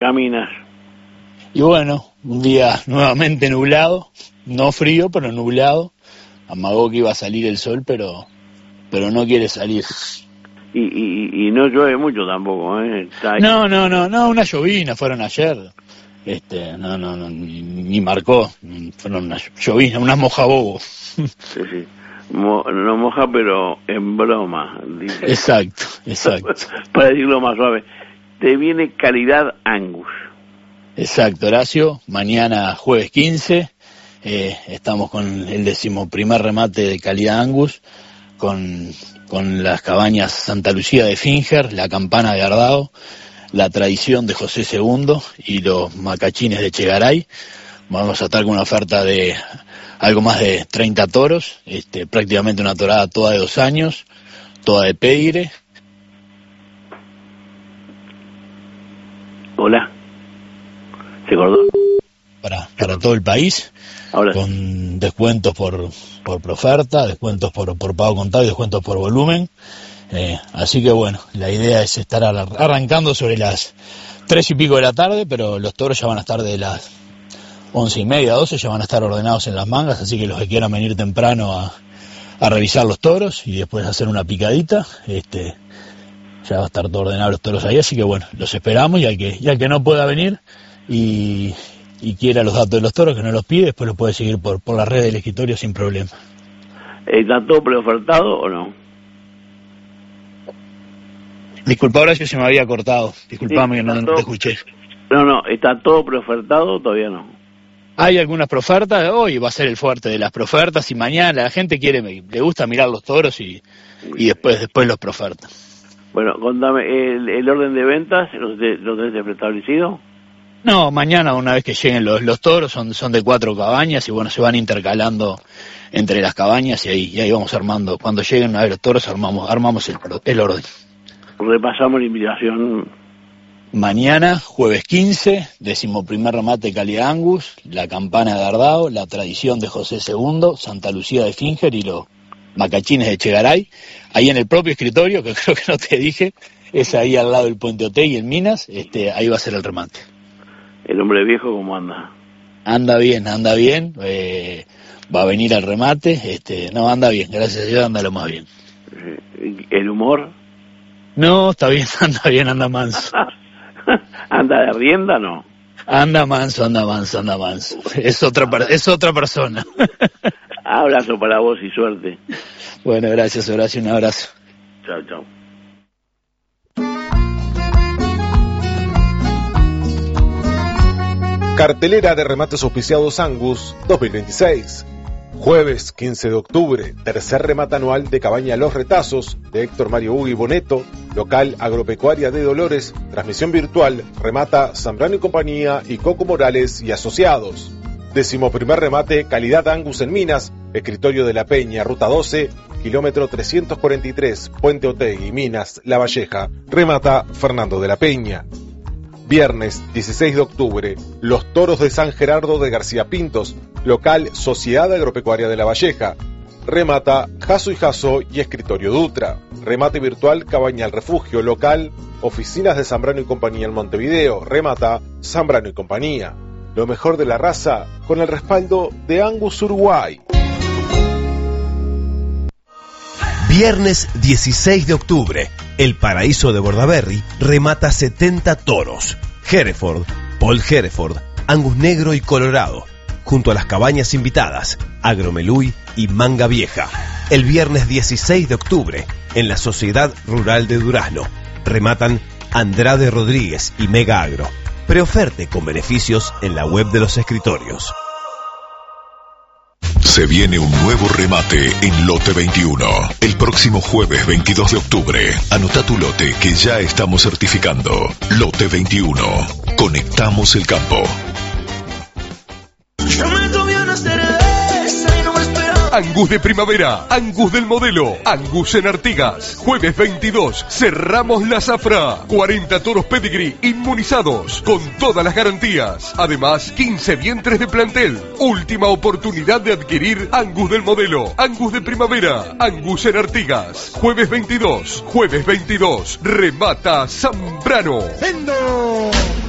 caminas? Y bueno, un día nuevamente nublado, no frío, pero nublado. Amagó que iba a salir el sol, pero no quiere salir. Y no llueve mucho tampoco, ¿eh? No, una llovina fueron ayer. No, ni marcó. Fueron unas llovinas, unas mojabobos. Sí. No moja, pero en broma. Dice. Exacto. Para decirlo más suave. Te viene calidad Angus. Exacto, Horacio. Mañana, jueves 15, estamos con el 11º remate de calidad Angus, con las cabañas Santa Lucía de Finger, la Campana de Ardao, la Tradición de José II y los Macachines de Chegaray. Vamos a estar con una oferta de algo más de 30 toros, prácticamente una torada toda de 2 años, toda de pedigre. Hola. ¿Se acordó? Para todo el país. Ahora con descuentos por oferta, descuentos por pago contado y descuentos por volumen. Así que bueno, la idea es estar arrancando sobre las 3 y pico de la tarde, pero los toros ya van a estar de las 11:30, 12, ya van a estar ordenados en las mangas, así que los que quieran venir temprano a revisar los toros y después hacer una picadita, ya va a estar todo ordenado los toros ahí, así que bueno, los esperamos y al que no pueda venir y quiera los datos de los toros, que no los pide, después los puede seguir por la red del escritorio sin problema. ¿Está todo preofertado o no? Disculpa, ahora yo se me había cortado. Disculpame que no te escuché. No, ¿está todo preofertado o todavía no? Hay algunas profertas, hoy va a ser el fuerte de las profertas y mañana la gente le gusta mirar los toros y después los proferta. Bueno, contame, ¿el orden de ventas lo tenés preestablecido? No, mañana una vez que lleguen los toros son de 4 cabañas y bueno, se van intercalando entre las cabañas y ahí vamos armando. Cuando lleguen una vez los toros armamos el orden. Repasamos la invitación. Mañana, jueves 15, 11º remate calidad Angus, la Campana de Ardao, la Tradición de José II, Santa Lucía de Finger y los Macachines de Chegaray. Ahí en el propio escritorio, que creo que no te dije, es ahí al lado del Puente Otegui en Minas, ahí va a ser el remate. ¿El hombre viejo cómo anda? Anda bien, va a venir al remate, anda bien, gracias a Dios anda lo más bien. ¿El humor? No, está bien, anda manso. ¿Anda de rienda no? Anda manso. Es otra persona. Abrazo para vos y suerte. Bueno, gracias Horacio, un abrazo. Chao. Cartelera de remates auspiciados Angus 2026. Jueves 15 de octubre, tercer remate anual de Cabaña Los Retazos de Héctor Mario Ugui Boneto, local agropecuaria de Dolores, transmisión virtual, remata Zambrano y Compañía y Coco Morales y Asociados. 11º remate Calidad Angus en Minas, escritorio de la Peña, ruta 12, kilómetro 343, Puente Otegui, Minas, La Valleja, remata Fernando de la Peña. Viernes 16 de octubre, Los Toros de San Gerardo de García Pintos, local Sociedad Agropecuaria de La Valleja. Remata Jaso y Jaso y Escritorio Dutra. Remate virtual Cabaña El Refugio, local Oficinas de Zambrano y Compañía en Montevideo. Remata Zambrano y Compañía. Lo mejor de la raza con el respaldo de Angus Uruguay. Viernes 16 de octubre, El Paraíso de Bordaberry remata 70 toros. Hereford, Paul Hereford, Angus Negro y Colorado, junto a las cabañas invitadas, Agromeluy y Manga Vieja. El viernes 16 de octubre, en la Sociedad Rural de Durazno, rematan Andrade Rodríguez y Mega Agro. Preoferte con beneficios en la web de los escritorios. Se viene un nuevo remate en Lote 21. El próximo jueves 22 de octubre. Anota tu lote que ya estamos certificando. Lote 21. Conectamos el campo. Yo me tomé una cerveza y no me esperaba. Angus de primavera, Angus del modelo, Angus en Artigas. Jueves 22, cerramos la zafra. 40 toros pedigree inmunizados, con todas las garantías. Además, 15 vientres de plantel. Última oportunidad de adquirir Angus del modelo, Angus de primavera, Angus en Artigas. Jueves 22, remata Zambrano. ¡Vendo!